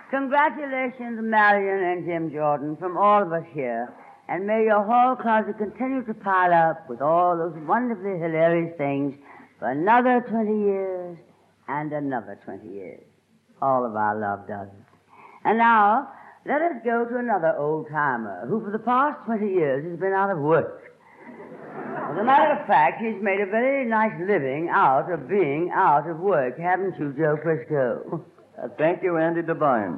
Congratulations, Marion and Jim Jordan, from all of us here. And may your hall closet continue to pile up with all those wonderfully hilarious things for another 20 years and another 20 years. All of our love does it. And now, let us go to another old-timer who for the past 20 years has been out of work. As a matter of fact, he's made a very nice living out of being out of work, haven't you, Joe Frisco? Thank you, Andy Devine.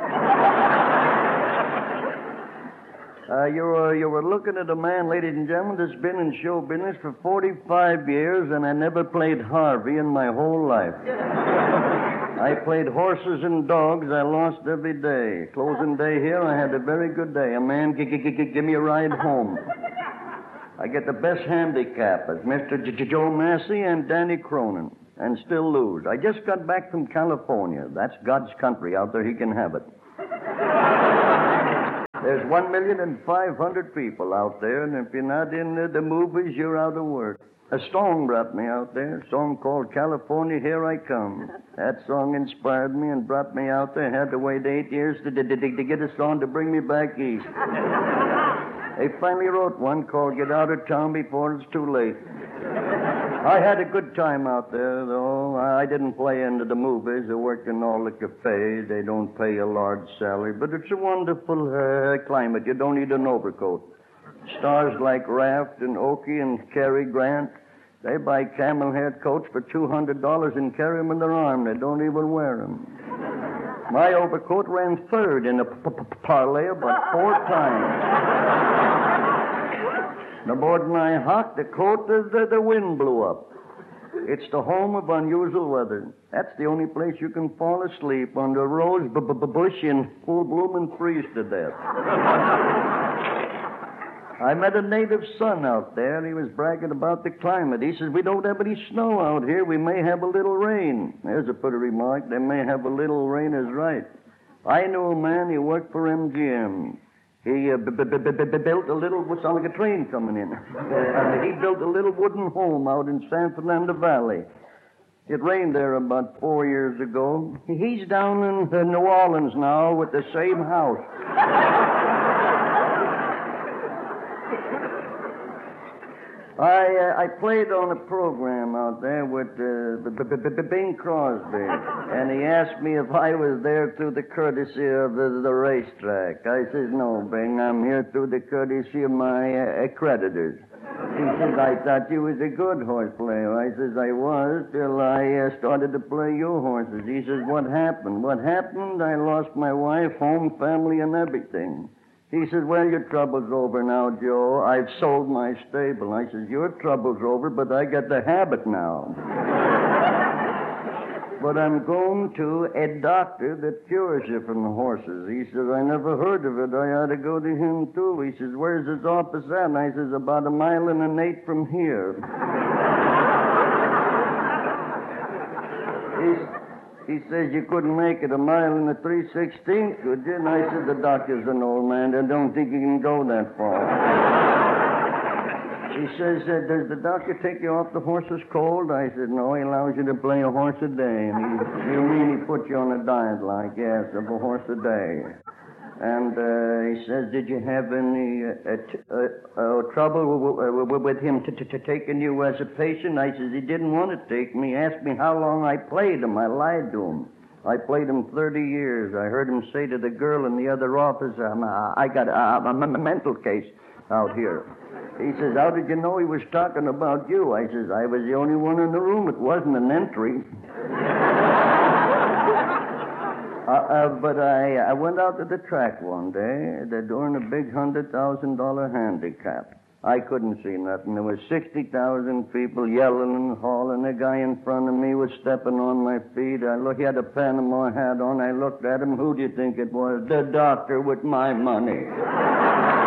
You were looking at a man, ladies and gentlemen, that's been in show business for 45 years, and I never played Harvey in my whole life. I played horses and dogs. I lost every day. Closing day here, I had a very good day. A man give me a ride home. I get the best handicap as Mr. Joe Massey and Danny Cronin, and still lose. I just got back from California. That's God's country. Out there, he can have it. There's 1,500,000 people out there, and if you're not in the movies, you're out of work. A song brought me out there, a song called California, Here I Come. That song inspired me and brought me out there. Had to wait 8 years to get a song to bring me back east. They finally wrote one called Get Out of Town Before It's Too Late. I had a good time out there, though. I didn't play into the movies. I worked in all the cafes. They don't pay a large salary, but it's a wonderful climate. You don't need an overcoat. Stars like Raft and Oakey and Cary Grant, they buy camel hair coats for $200 and carry them in their arm. They don't even wear them. My overcoat ran third in a parlay about 4 times. The more than I hocked the coat, the wind blew up. It's the home of unusual weather. That's the only place you can fall asleep under a rose bush in full bloom and freeze to death. I met a native son out there, and he was bragging about the climate. He says, we don't have any snow out here. We may have a little rain. There's a pretty remark. They may have a little rain is right. I knew a man, he worked for MGM. He built a little, what sounded like a train coming in. He built a little wooden home out in San Fernando Valley. It rained there about 4 years ago. He's down in New Orleans now with the same house. I played on a program out there with Bing Crosby, and he asked me if I was there through the courtesy of the racetrack. I says, no, Bing, I'm here through the courtesy of my creditors. He says, I thought you was a good horse player. I says, I was, till I started to play your horses. He says, what happened? What happened? I lost my wife, home, family, and everything. He said, well, your trouble's over now, Joe. I've sold my stable. I said, your trouble's over, but I got the habit now. But I'm going to a doctor that cures you from the horses. He says, I never heard of it. I ought to go to him, too. He says, where's his office at? And I says, about 1.8 miles from here. He says, you couldn't make it 1 3/16, could you? And I said, the doctor's an old man. I don't think he can go that far. He says, does the doctor take you off the horses cold? I said, no, he allows you to play a horse a day. And you mean he put you on a diet like, yes, of a horse a day. And he says, did you have any trouble with him taking you as a patient? I says, he didn't want to take me. He asked me how long I played him. I lied to him. I played him 30 years. I heard him say to the girl in the other office, I got a mental case out here. He says, how did you know he was talking about you? I says, I was the only one in the room. It wasn't an entry. But I went out to the track one day. They're doing a big $100,000 handicap. I couldn't see nothing. There was 60,000 people yelling and hauling. The guy in front of me was stepping on my feet. He had a Panama hat on. I looked at him. Who do you think it was? The doctor with my money.